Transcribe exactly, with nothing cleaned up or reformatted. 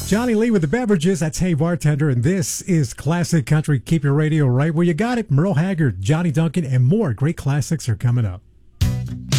Johnny Lee with the beverages. That's Hey Bartender. And this is Classic Country. Keep your radio right where you got it. Merle Haggard, Johnny Duncan, and more great classics are coming up.